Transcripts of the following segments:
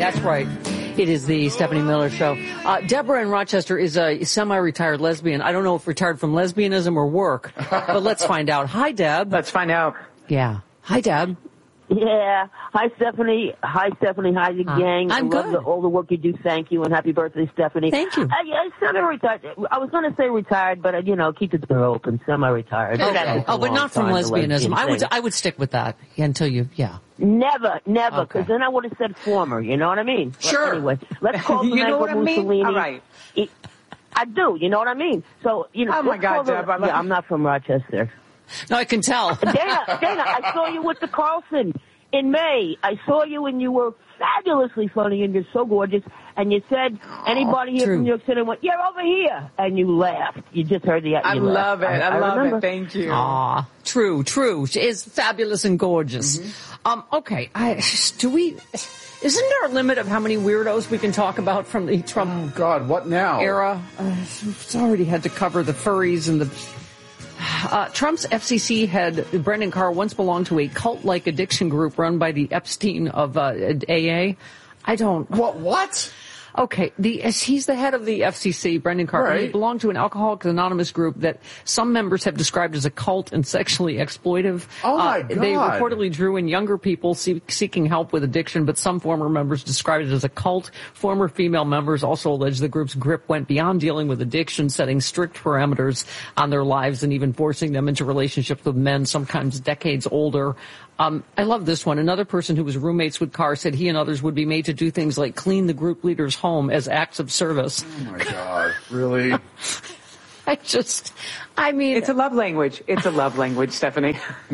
That's right. It is the Stephanie Miller Show. Deborah in Rochester is a semi-retired lesbian. I don't know if retired from lesbianism or work, but let's find out. Hi, Deb. Let's find out. Yeah. Hi, Deb. Yeah. Hi, Stephanie. Hi, the gang. I'm good. I love all the work you do. Thank you, and happy birthday, Stephanie. Thank you. I semi-retired. I was going to say retired, but, keep the door open. Semi-retired. Okay. Oh, but not from lesbianism. I would stick with that until you, Never, because Okay. then I would have said former, you know what I mean? Sure. But anyway, let's call You know what I mean? Mussolini. All right. I do, you know what I mean? So, Oh, my God, Deb. I'm not from Rochester. No, I can tell. Dana, I saw you with the Carlson in May. I saw you and you were fabulously funny and you're so gorgeous. And you said, anybody here true. from New York City went, yeah, over here. And you laughed. You just heard the I love it. I love remember. it. Thank you. Aw, true. She is fabulous and gorgeous. Okay, isn't there a limit of how many weirdos we can talk about from the Trump God, what now? era? It's already had to cover the furries and the... Trump's FCC head, Brendan Carr, once belonged to a cult-like addiction group run by the Epstein of AA. What? Okay, he's the head of the FCC, Brendan Carr. Right. He belonged to an Alcoholics Anonymous group that some members have described as a cult and sexually exploitive. Oh, my God. They reportedly drew in younger people seeking help with addiction, but some former members described it as a cult. Former female members also alleged the group's grip went beyond dealing with addiction, setting strict parameters on their lives and even forcing them into relationships with men, sometimes decades older. I love this one. Another person who was roommates with Carr said he and others would be made to do things like clean the group leader's home as acts of service. Oh, my God. Really? It's a love language. It's a love language, Stephanie.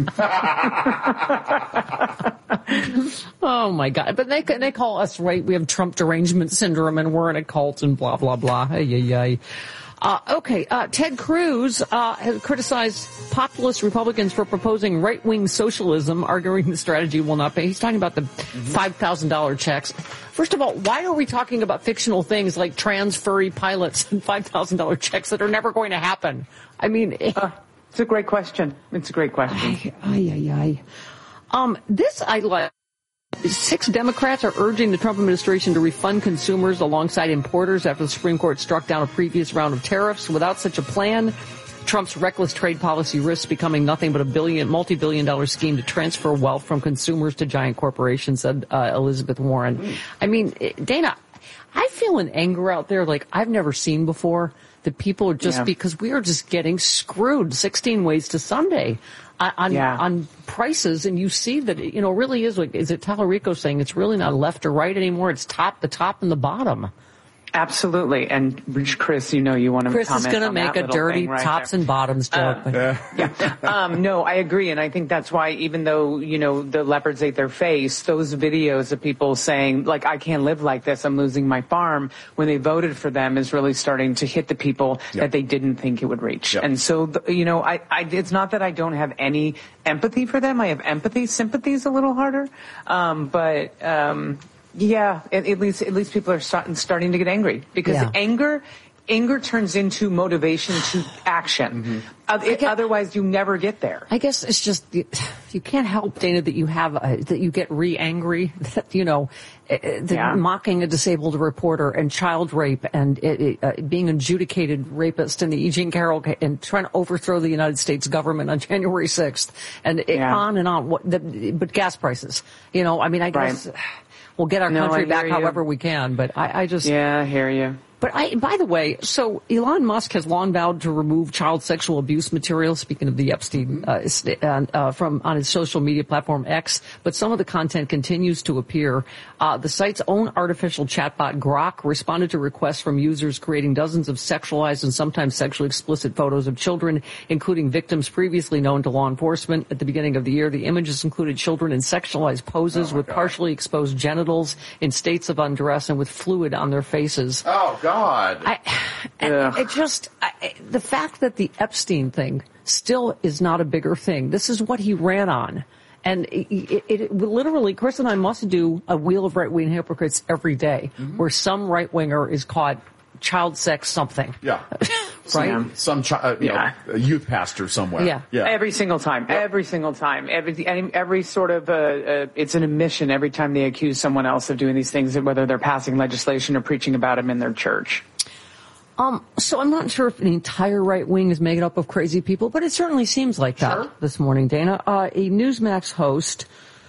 Oh, my God. But they call us, right, we have Trump derangement syndrome and we're in a cult and blah, blah, blah. Ay. Ted Cruz has criticized populist Republicans for proposing right-wing socialism, arguing the strategy will not pay. He's talking about the $5,000 checks. First of all, why are we talking about fictional things like trans furry pilots and $5,000 checks that are never going to happen? I mean... It's a great question. This I like. 6 Democrats are urging the Trump administration to refund consumers alongside importers after the Supreme Court struck down a previous round of tariffs. Without such a plan, Trump's reckless trade policy risks becoming nothing but a multi-billion-dollar scheme to transfer wealth from consumers to giant corporations, said Elizabeth Warren. I mean, Dana, I feel an anger out there like I've never seen before, that people are just, because we are just getting screwed 16 ways to Sunday on prices, and you see that it really is like, is it Tallarico saying it's really not left or right anymore? It's the top and the bottom. Absolutely. And Chris, you want to Chris comment is going to on make that a dirty right tops there. and bottoms joke. No, I agree. And I think that's why, even though, the leopards ate their face, those videos of people saying, like, I can't live like this, I'm losing my farm, when they voted for them, is really starting to hit the people that they didn't think it would reach. And so, it's not that I don't have any empathy for them. I have empathy. Sympathy's a little harder. Yeah, at least people are starting to get angry, because anger turns into motivation to action. Otherwise, you never get there. I guess it's just you can't help, Dana, that you have that you get angry. That mocking a disabled reporter and child rape and being adjudicated rapist in the E. Jean Carroll and trying to overthrow the United States government on January 6th and on and on. But gas prices, I guess. We'll get our country back however we can, but I just... Yeah, I hear you. But by the way, so Elon Musk has long vowed to remove child sexual abuse material, speaking of the Epstein, from on his social media platform X, but some of the content continues to appear. The site's own artificial chatbot Grok responded to requests from users creating dozens of sexualized and sometimes sexually explicit photos of children, including victims previously known to law enforcement. At the beginning of the year, the images included children in sexualized poses with partially exposed genitals, in states of undress, and with fluid on their faces. Oh, God. The fact that the Epstein thing still is not a bigger thing. This is what he ran on. And it literally, Chris and I must do a wheel of right-wing hypocrites every day, where some right-winger is caught child sex something. Yeah. right? Some a youth pastor somewhere. Yeah. Every single time. Yep. Every single time. Every sort of, it's an admission every time they accuse someone else of doing these things, whether they're passing legislation or preaching about them in their church. So I'm not sure if the entire right wing is made up of crazy people, but it certainly seems like that this morning, Dana. A Newsmax host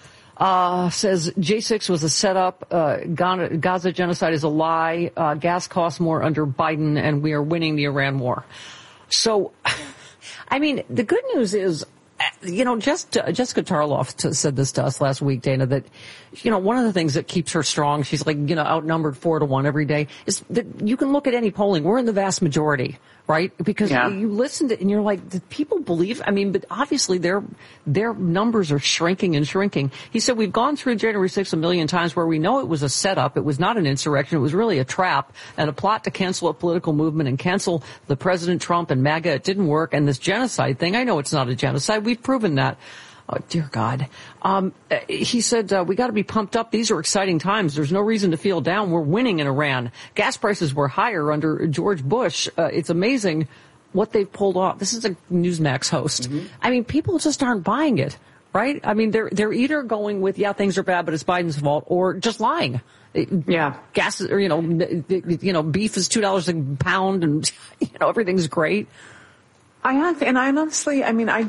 says J6 was a setup, Gaza genocide is a lie, gas costs more under Biden, and we are winning the Iran war. So, I mean, the good news is, Jessica Tarloff said this to us last week, Dana, that, one of the things that keeps her strong, she's like, outnumbered 4-1 every day, is that you can look at any polling. We're in the vast majority, right? Because you listen to it and you're like, did people believe? I mean, but obviously their numbers are shrinking and shrinking. He said, we've gone through January 6th a million times where we know it was a setup. It was not an insurrection. It was really a trap and a plot to cancel a political movement and cancel the President Trump and MAGA. It didn't work. And this genocide thing, I know it's not a genocide. We've proven that. Oh, dear God. He said, we got to be pumped up. These are exciting times. There's no reason to feel down. We're winning in Iran. Gas prices were higher under George Bush. It's amazing what they've pulled off. This is a Newsmax host. Mm-hmm. I mean, people just aren't buying it, right? I mean, they're either going with, things are bad, but it's Biden's fault, or just lying. Gas, or, beef is $2 a pound and, everything's great. I honestly,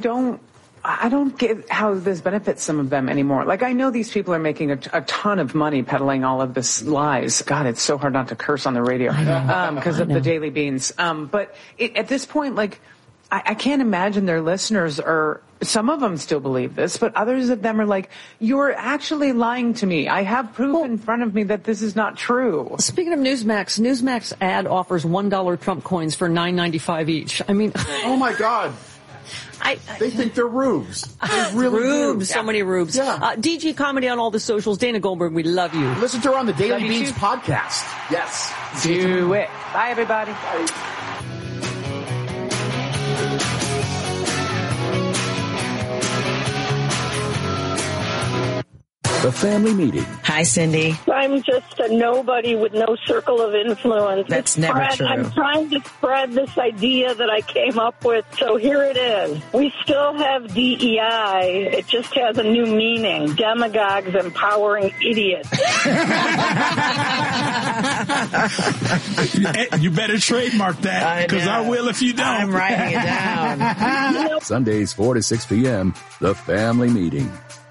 I don't get how this benefits some of them anymore. Like, I know these people are making a ton of money peddling all of this lies. God, it's so hard not to curse on the radio because of the daily beans. But at this point, like, I can't imagine their listeners are, some of them still believe this, but others of them are like, you're actually lying to me. I have proof in front of me that this is not true. Speaking of Newsmax ad offers $1 Trump coins for $9.95 each. I mean, oh my God. They think they're rubes. They really rubes. Do. So many rubes. Yeah. DG Comedy on all the socials. Dana Goldberg, we love you. Listen to her on the Daily Beans podcast. Yes. Do it. Bye, everybody. Bye. The family meeting. Hi, Cindy. I'm just a nobody with no circle of influence. That's never true. I'm trying to spread this idea that I came up with, so here it is. We still have DEI. It just has a new meaning. Demagogues empowering idiots. You better trademark that, because I will if you don't. I'm writing it down. Sundays, 4 to 6 p.m., The Family Meeting.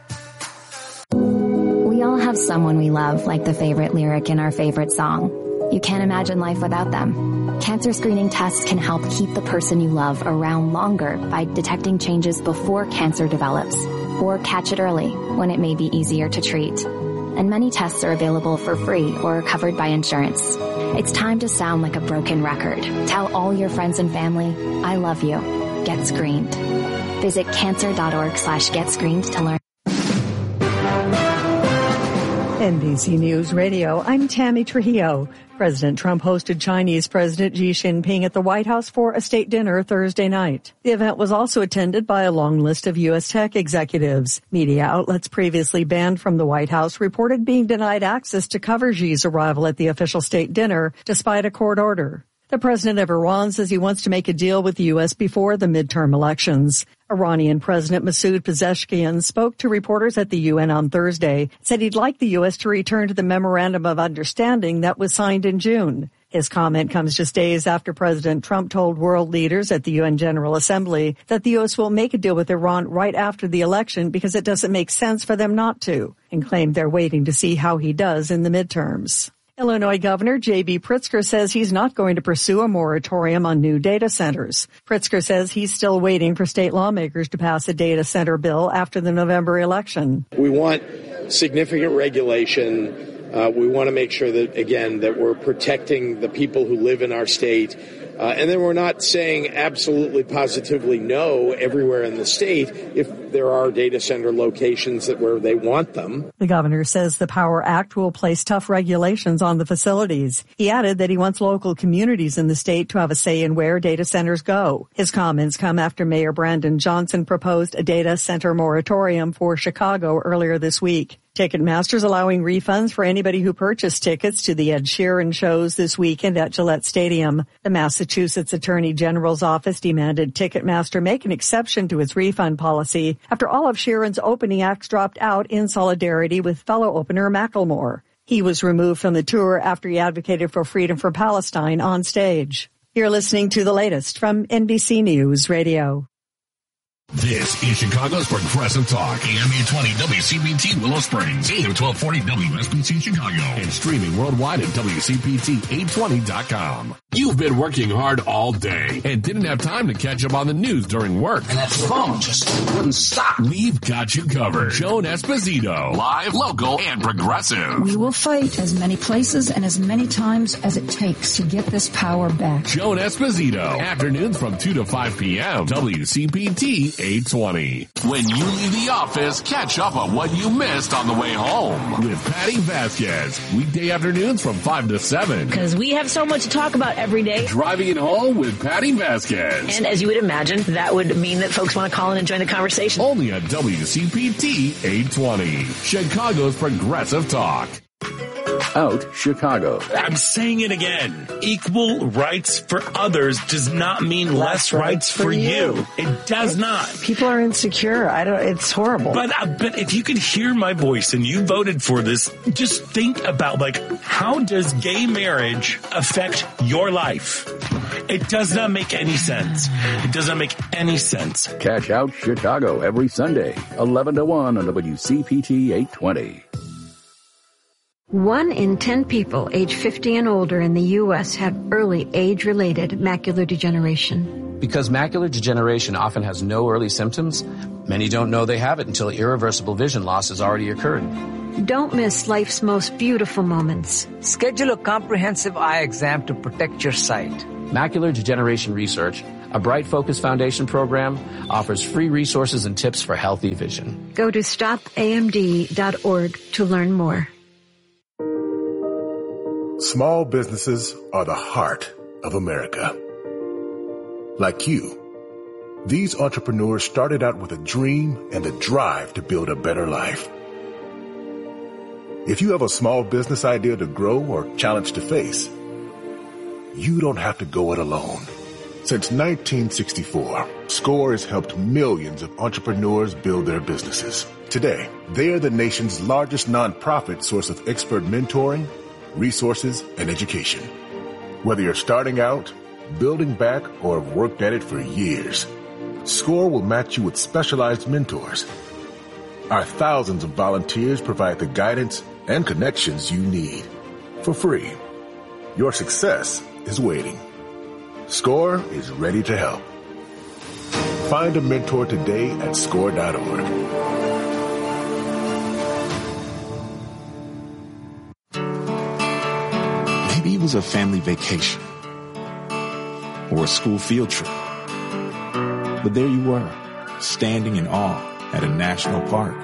We all have someone we love, like the favorite lyric in our favorite song. You can't imagine life without them. Cancer screening tests can help keep the person you love around longer by detecting changes before cancer develops, or catch it early when it may be easier to treat. And many tests are available for free or covered by insurance. It's time to sound like a broken record. Tell all your friends and family, I love you. Get screened. Visit cancer.org/getscreened to learn. NBC News Radio, I'm Tammy Trujillo. President Trump hosted Chinese President Xi Jinping at the White House for a state dinner Thursday night. The event was also attended by a long list of U.S. tech executives. Media outlets previously banned from the White House reported being denied access to cover Xi's arrival at the official state dinner, despite a court order. The president of Iran says he wants to make a deal with the U.S. before the midterm elections. Iranian President Masoud Pezeshkian spoke to reporters at the UN on Thursday, said he'd like the U.S. to return to the Memorandum of Understanding that was signed in June. His comment comes just days after President Trump told world leaders at the UN General Assembly that the U.S. will make a deal with Iran right after the election because it doesn't make sense for them not to, and claimed they're waiting to see how he does in the midterms. Illinois Governor J.B. Pritzker says he's not going to pursue a moratorium on new data centers. Pritzker says he's still waiting for state lawmakers to pass a data center bill after the November election. We want significant regulation. We want to make sure that, again, that we're protecting the people who live in our state. And then we're not saying absolutely positively no everywhere in the state if there are data center locations where they want them. The governor says the Power Act will place tough regulations on the facilities. He added that he wants local communities in the state to have a say in where data centers go. His comments come after Mayor Brandon Johnson proposed a data center moratorium for Chicago earlier this week. Ticketmaster's allowing refunds for anybody who purchased tickets to the Ed Sheeran shows this weekend at Gillette Stadium. The Massachusetts Attorney General's office demanded Ticketmaster make an exception to its refund policy after all of Sheeran's opening acts dropped out in solidarity with fellow opener Macklemore. He was removed from the tour after he advocated for freedom for Palestine on stage. You're listening to the latest from NBC News Radio. This is Chicago's Progressive Talk, AM 820 WCPT Willow Springs, AM 1240 WSBC Chicago, and streaming worldwide at WCPT820.com. You've been working hard all day and didn't have time to catch up on the news during work. And that phone just wouldn't stop. We've got you covered. Joan Esposito, live, local, and progressive. We will fight as many places and as many times as it takes to get this power back. Joan Esposito, afternoons from 2 to 5 p.m. WCPT 820. When you leave the office, catch up on what you missed on the way home with Patty Vasquez. Weekday afternoons from 5 to 7. Because we have so much to talk about every day. Driving it home with Patty Vasquez. And as you would imagine, that would mean that folks want to call in and join the conversation. Only on WCPT 820. Chicago's Progressive Talk. Out Chicago. I'm saying it again. Equal rights for others does not mean less rights for you. It does not. People are insecure. It's horrible. But if you could hear my voice and you voted for this, just think about how does gay marriage affect your life? It does not make any sense. It does not make any sense. Catch Out Chicago every Sunday, 11 to 1 on WCPT 820. 1 in 10 people age 50 and older in the U.S. have early age-related macular degeneration. Because macular degeneration often has no early symptoms, many don't know they have it until irreversible vision loss has already occurred. Don't miss life's most beautiful moments. Schedule a comprehensive eye exam to protect your sight. Macular Degeneration Research, a Bright Focus Foundation program, offers free resources and tips for healthy vision. Go to stopamd.org to learn more. Small businesses are the heart of America. Like you, these entrepreneurs started out with a dream and a drive to build a better life. If you have a small business idea to grow or challenge to face, you don't have to go it alone. Since 1964, SCORE has helped millions of entrepreneurs build their businesses. Today, they are the nation's largest nonprofit source of expert mentoring, resources, and education. Whether you're starting out, building back, or have worked at it for years, SCORE will match you with specialized mentors. Our thousands of volunteers provide the guidance and connections you need for free. Your success is waiting. SCORE is ready to help. Find a mentor today at SCORE.org. Maybe it was a family vacation or a school field trip. But there you were, standing in awe at a national park.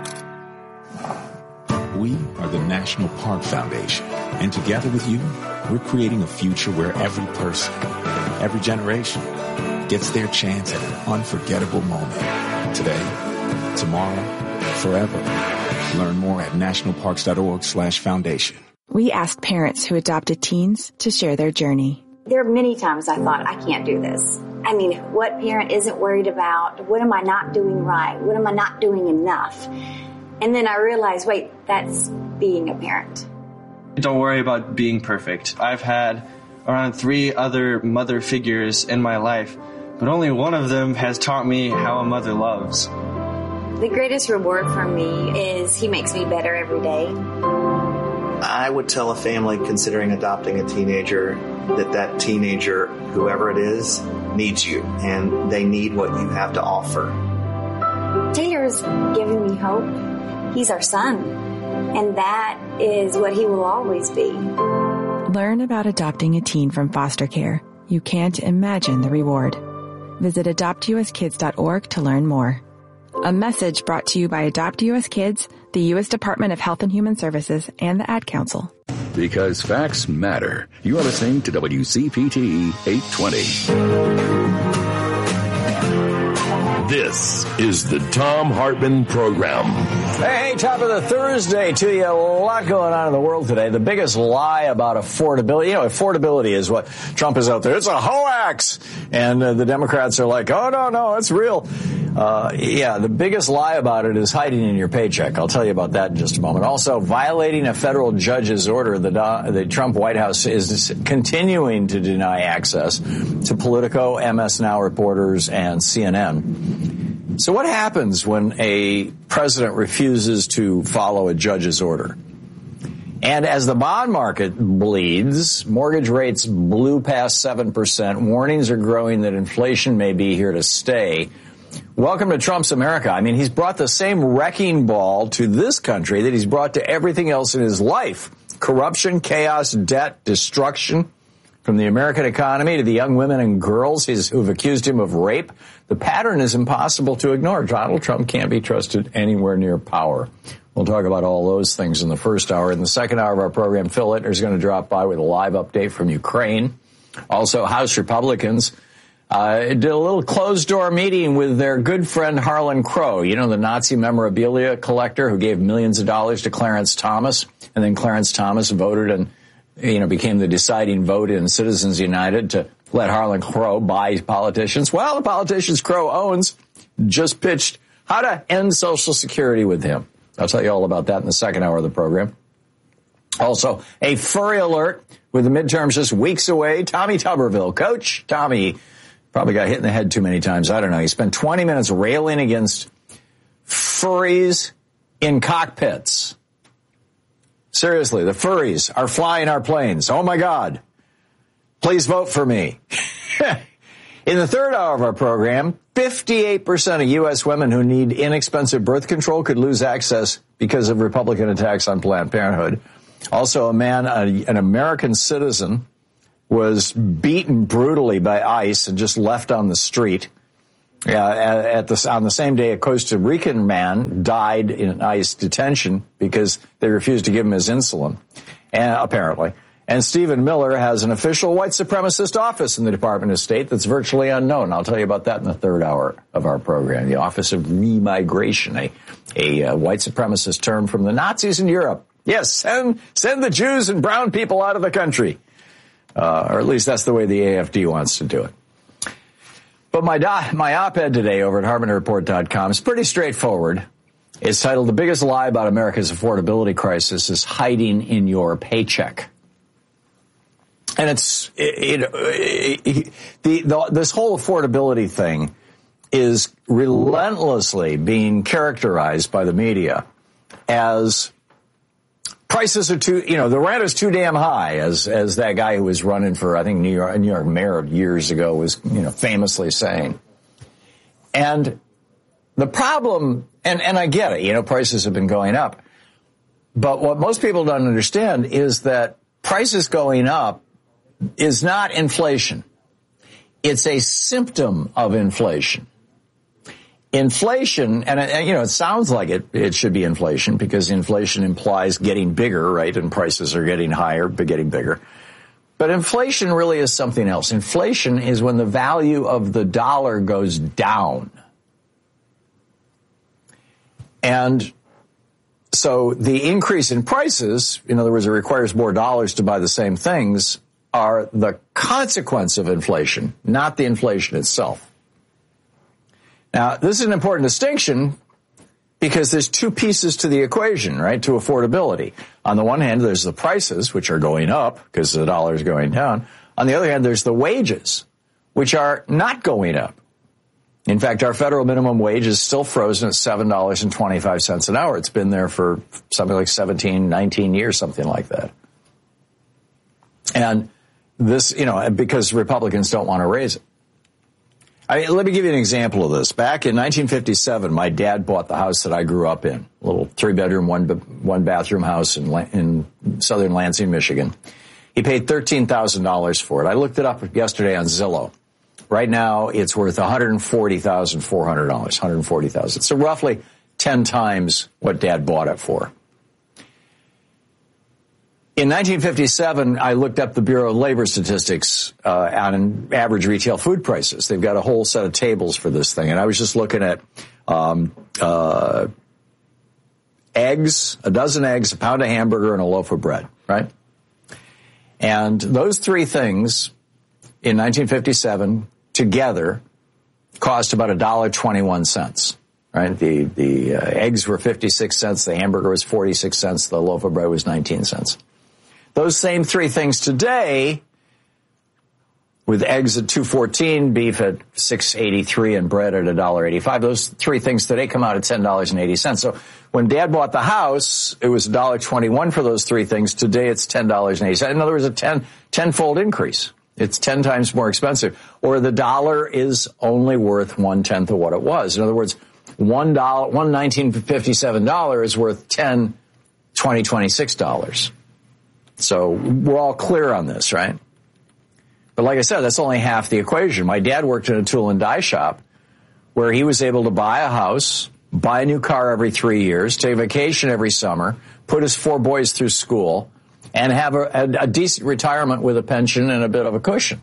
We are the National Park Foundation, and together with you, we're creating a future where every person, every generation gets their chance at an unforgettable moment. Today, tomorrow, forever. Learn more at nationalparks.org/foundation. We asked parents who adopted teens to share their journey. There are many times I thought, I can't do this. I mean, what parent isn't worried about? What am I not doing right? What am I not doing enough? And then I realized, wait, that's being a parent. Don't worry about being perfect. I've had around 3 other mother figures in my life, but only one of them has taught me how a mother loves. The greatest reward for me is he makes me better every day. I would tell a family considering adopting a teenager that teenager, whoever it is, needs you, and they need what you have to offer. Taylor's giving me hope. He's our son, and that is what he will always be. Learn about adopting a teen from foster care. You can't imagine the reward. Visit adoptuskids.org to learn more. A message brought to you by Adopt U.S. Kids, the U.S. Department of Health and Human Services, and the Ad Council. Because facts matter. You are listening to WCPT 820. This is the Thom Hartmann Program. Hey, top of the Thursday to you. A lot going on in the world today. The biggest lie about affordability, affordability is what Trump is out there. It's a hoax. And the Democrats are like, oh, no, it's real. The biggest lie about it is hiding in your paycheck. I'll tell you about that in just a moment. Also, violating a federal judge's order, the Trump White House is continuing to deny access to Politico, MS Now reporters, and CNN. So what happens when a president refuses to follow a judge's order? And as the bond market bleeds, mortgage rates blew past 7%. Warnings are growing that inflation may be here to stay. Welcome to Trump's America. I mean, he's brought the same wrecking ball to this country that he's brought to everything else in his life. Corruption, chaos, debt, destruction. From the American economy to the young women and girls who've accused him of rape, the pattern is impossible to ignore. Donald Trump can't be trusted anywhere near power. We'll talk about all those things in the first hour. In the second hour of our program, Phil Ittner is going to drop by with a live update from Ukraine. Also, House Republicans did a little closed-door meeting with their good friend Harlan Crow, the Nazi memorabilia collector who gave millions of dollars to Clarence Thomas, and then Clarence Thomas voted and became the deciding vote in Citizens United to let Harlan Crow buy politicians. Well, the politicians Crow owns just pitched how to end Social Security with him. I'll tell you all about that in the second hour of the program. Also, a furry alert with the midterms just weeks away. Tommy Tuberville, Coach Tommy, probably got hit in the head too many times. I don't know. He spent 20 minutes railing against furries in cockpits. Seriously, the furries are flying our planes. Oh, my God. Please vote for me. In the third hour of our program, 58% of U.S. women who need inexpensive birth control could lose access because of Republican attacks on Planned Parenthood. Also, an American citizen, was beaten brutally by ICE and just left on the street. On the same day, a Costa Rican man died in ICE detention because they refused to give him his insulin, apparently. And Stephen Miller has an official white supremacist office in the Department of State that's virtually unknown. I'll tell you about that in the third hour of our program. The Office of Remigration, a white supremacist term from the Nazis in Europe. Yes, send the Jews and brown people out of the country. Or at least that's the way the AFD wants to do it. But my op-ed today over at HartmannReport.com is pretty straightforward. It's titled, "The Biggest Lie About America's Affordability Crisis is Hiding in Your Paycheck." And this whole affordability thing is relentlessly being characterized by the media as prices are the rent is too damn high, as that guy who was running for, I think, New York mayor years ago was, famously saying. And the problem, and I get it, prices have been going up. But what most people don't understand is that prices going up is not inflation. It's a symptom of inflation. Inflation, and it sounds like it should be inflation because inflation implies getting bigger, right? And prices are getting higher, but getting bigger. But inflation really is something else. Inflation is when the value of the dollar goes down. And so the increase in prices, in other words, it requires more dollars to buy the same things, are the consequence of inflation, not the inflation itself. Now, this is an important distinction because there's two pieces to the equation, right, to affordability. On the one hand, there's the prices, which are going up because the dollar is going down. On the other hand, there's the wages, which are not going up. In fact, our federal minimum wage is still frozen at $7.25 an hour. It's been there for something like 17, 19 years, something like that. And this, because Republicans don't want to raise it. Let me give you an example of this. Back in 1957, my dad bought the house that I grew up in, a little 3-bedroom, one bathroom house in southern Lansing, Michigan. He paid $13,000 for it. I looked it up yesterday on Zillow. Right now, it's worth $140,400, $140,000. So roughly 10 times what Dad bought it for. In 1957, I looked up the Bureau of Labor Statistics on average retail food prices. They've got a whole set of tables for this thing. And I was just looking at eggs, a dozen eggs, a pound of hamburger, and a loaf of bread, right? And those three things in 1957 together cost about $1.21, right? The eggs were 56 cents, the hamburger was 46 cents, the loaf of bread was 19 cents. Those same three things today, with eggs at $2.14, beef at $6.83, and bread at $1.85, those three things today come out at $10.80. So when Dad bought the house, it was $1.21 for those three things. Today it's $10.80. In other words, a tenfold increase. It's 10 times more expensive. Or the dollar is only worth 1/10 of what it was. In other words, one $1957 is worth 10 $2026. So we're all clear on this, right? But like I said, that's only half the equation. My dad worked in a tool and die shop where he was able to buy a house, buy a new car every 3 years, take a vacation every summer, put his 4 boys through school, and have a decent retirement with a pension and a bit of a cushion.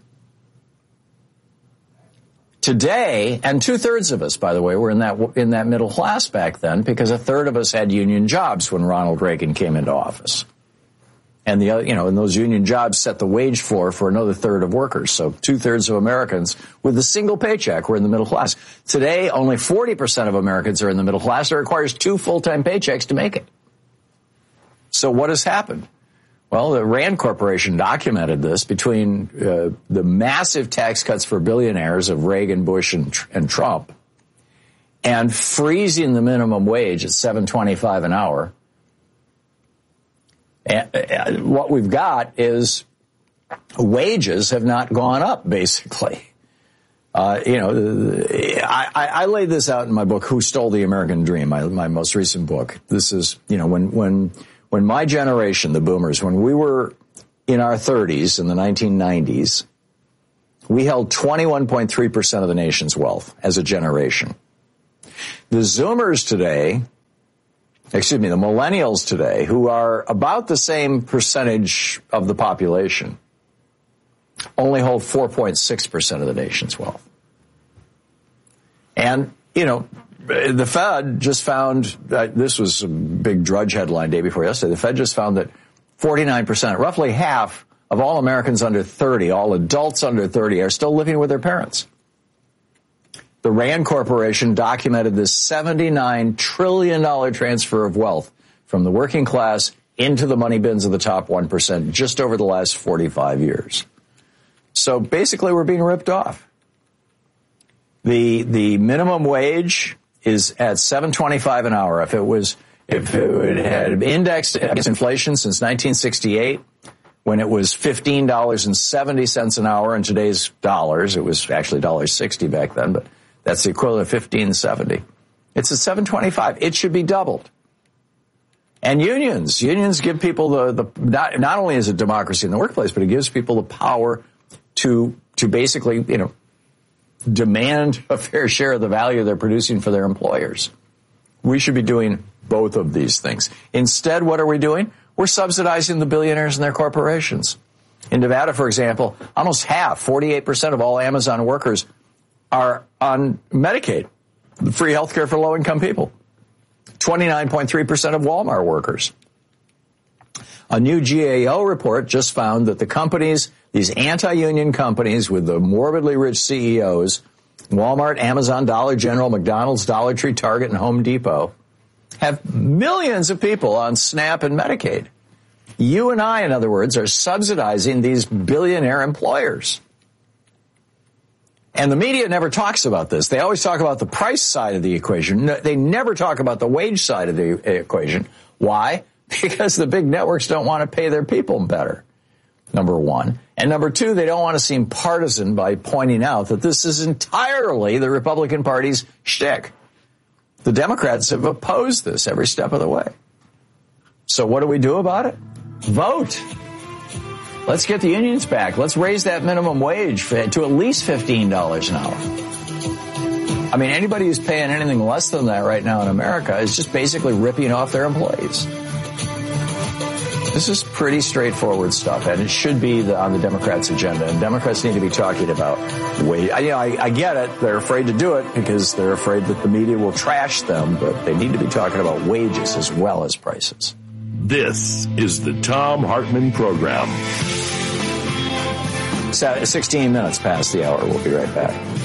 Today, and 2/3 of us, by the way, were in that middle class back then, because 1/3 of us had union jobs when Ronald Reagan came into office. And and those union jobs set the wage floor for another 1/3 of workers. So 2/3 of Americans with a single paycheck were in the middle class. Today, only 40% of Americans are in the middle class. It requires 2 full-time paychecks to make it. So what has happened? Well, the Rand Corporation documented this between the massive tax cuts for billionaires of Reagan, Bush, and Trump, and freezing the minimum wage at $7.25 an hour. And what we've got is wages have not gone up, basically. I laid this out in my book, Who Stole the American Dream, my most recent book. This is, when my generation, the boomers, when we were in our 30s in the 1990s, we held 21.3% of the nation's wealth as a generation. The Zoomers today, the millennials today, who are about the same percentage of the population, only hold 4.6% of the nation's wealth. And, the Fed just found, this was a big Drudge headline day before yesterday, the Fed just found that 49%, roughly half of all Americans under 30, all adults under 30, are still living with their parents. The Rand Corporation documented this $79 trillion transfer of wealth from the working class into the money bins of the top 1% just over the last 45 years. So basically we're being ripped off. The minimum wage is at $7.25 an hour. If it had indexed against inflation since 1968, when it was $15.70 an hour in today's dollars, it was actually $1.60 back then, but that's the equivalent of $15.70. It's at $7.25. It should be doubled. And unions give people not only is it democracy in the workplace, but it gives people the power to basically, demand a fair share of the value they're producing for their employers. We should be doing both of these things. Instead, what are we doing? We're subsidizing the billionaires and their corporations. In Nevada, for example, almost half, 48% of all Amazon workers are on Medicaid, free health care for low-income people. 29.3% of Walmart workers. A new GAO report just found that the companies, these anti-union companies with the morbidly rich CEOs, Walmart, Amazon, Dollar General, McDonald's, Dollar Tree, Target, and Home Depot, have millions of people on SNAP and Medicaid. You and I, in other words, are subsidizing these billionaire employers. And the media never talks about this. They always talk about the price side of the equation. They never talk about the wage side of the equation. Why? Because the big networks don't want to pay their people better, number one. And number two, they don't want to seem partisan by pointing out that this is entirely the Republican Party's shtick. The Democrats have opposed this every step of the way. So what do we do about it? Vote. Let's get the unions back. Let's raise that minimum wage to at least $15 an hour. I mean, anybody who's paying anything less than that right now in America is just basically ripping off their employees. This is pretty straightforward stuff, and it should be on the Democrats' agenda. And Democrats need to be talking about wage. I get it. They're afraid to do it because they're afraid that the media will trash them, but they need to be talking about wages as well as prices. This is the Thom Hartmann Program. 16 minutes past the hour. We'll be right back.